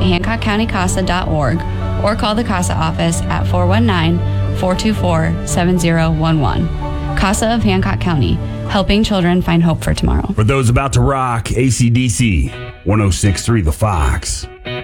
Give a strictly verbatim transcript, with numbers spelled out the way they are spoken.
hancock county casa dot org or call the CASA office at four one nine, four two four, seven zero one one. CASA of Hancock County, helping children find hope for tomorrow. For those about to rock, A C D C, one oh six point three The Fox.